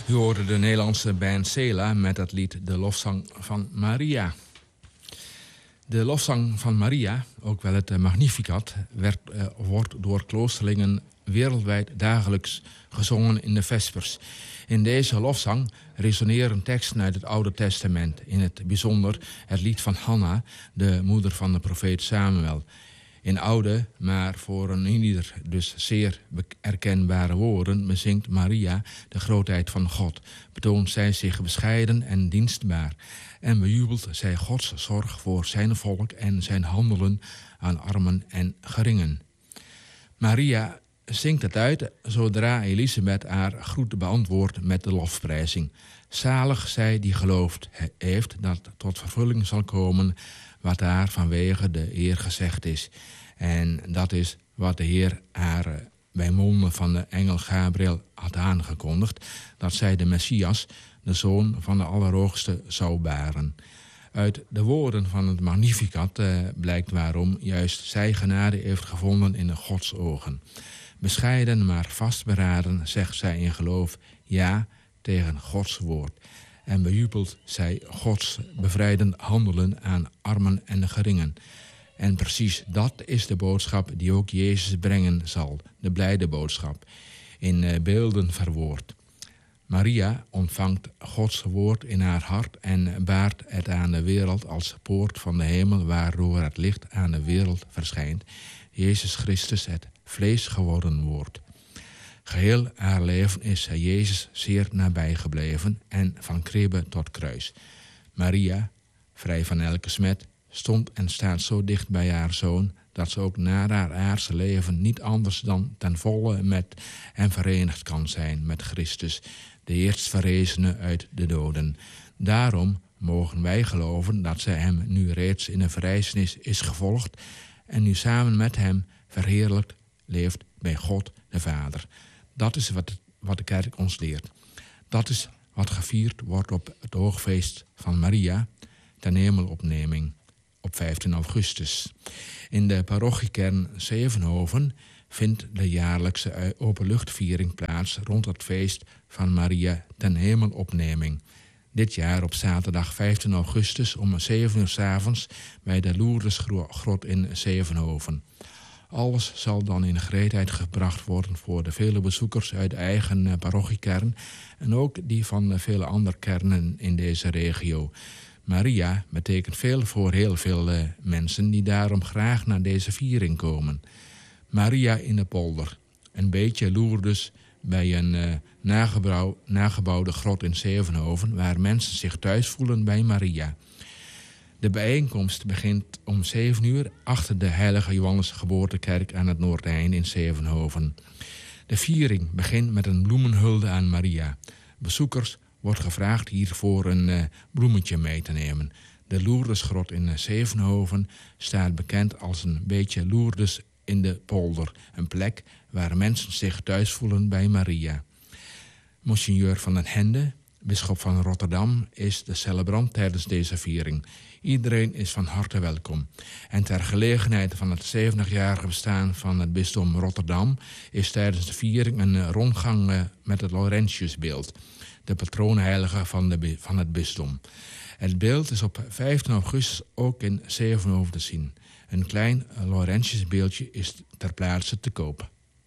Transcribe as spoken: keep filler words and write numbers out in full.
U hoorde de Nederlandse band Sela met het lied De Lofzang van Maria. De Lofzang van Maria, ook wel het Magnificat, werd, uh, wordt door kloosterlingen wereldwijd dagelijks gezongen in de vespers. In deze lofzang resoneren teksten uit het Oude Testament. In het bijzonder het lied van Hanna, de moeder van de profeet Samuel. In oude, maar voor een ieder dus zeer herkenbare woorden bezingt Maria de grootheid van God. Betoont zij zich bescheiden en dienstbaar. En bejubelt zij Gods zorg voor zijn volk en zijn handelen aan armen en geringen. Maria zingt het uit zodra Elisabeth haar groet beantwoordt met de lofprijzing. Zalig zij die geloofd heeft dat tot vervulling zal komen wat haar vanwege de eer gezegd is. En dat is wat de Heer haar bij monden van de engel Gabriel had aangekondigd, dat zij de Messias, de Zoon van de Allerhoogste, zou baren. Uit de woorden van het Magnificat uh, blijkt waarom juist zij genade heeft gevonden in de Gods ogen. Bescheiden maar vastberaden zegt zij in geloof ja tegen Gods woord. En bejubelt zij Gods bevrijdend handelen aan armen en geringen. En precies dat is de boodschap die ook Jezus brengen zal, de blijde boodschap, in uh, beelden verwoord. Maria ontvangt Gods woord in haar hart en baart het aan de wereld als poort van de hemel, waardoor het licht aan de wereld verschijnt. Jezus Christus, het vlees geworden woord. Geheel haar leven is zij Jezus zeer nabij gebleven en van kribbe tot kruis. Maria, vrij van elke smet, stond en staat zo dicht bij haar zoon dat ze ook na haar aardse leven niet anders dan ten volle met hem verenigd kan zijn met Christus, de eerstverrezene uit de doden. Daarom mogen wij geloven dat zij hem nu reeds in een verrijzenis is gevolgd en nu samen met hem verheerlijkt leeft bij God de Vader. Dat is wat, wat de kerk ons leert. Dat is wat gevierd wordt op het hoogfeest van Maria, ten hemelopneming, op vijftien augustus. In de parochiekern Zevenhoven vindt de jaarlijkse openluchtviering plaats rond het feest van Maria ten hemelopneming. Dit jaar op zaterdag vijftien augustus om zeven uur 's avonds bij de Lourdesgrot in Zevenhoven. Alles zal dan in gereedheid gebracht worden voor de vele bezoekers uit de eigen parochiekern en ook die van de vele andere kernen in deze regio. Maria betekent veel voor heel veel uh, mensen die daarom graag naar deze viering komen. Maria in de polder, een beetje Lourdes bij een uh, nagebouw, nagebouwde grot in Zevenhoven, waar mensen zich thuis voelen bij Maria. De bijeenkomst begint om zeven uur achter de Heilige Johannes Geboortekerk aan het Noordeinde in Zevenhoven. De viering begint met een bloemenhulde aan Maria. Bezoekers wordt gevraagd hiervoor een uh, bloemetje mee te nemen. De Lourdesgrot in uh, Zevenhoven staat bekend als een beetje Lourdes in de polder. Een plek waar mensen zich thuis voelen bij Maria. Monseigneur van den Hende, bisschop van Rotterdam, is de celebrant tijdens deze viering. Iedereen is van harte welkom. En ter gelegenheid van het zeventigjarige bestaan van het bisdom Rotterdam is tijdens de viering een rondgang met het Laurentiusbeeld, de patroonheilige van, de, van het bisdom. Het beeld is op vijftien augustus ook in Zevenhoven te zien. Een klein Laurentiusbeeldje is ter plaatse te koop.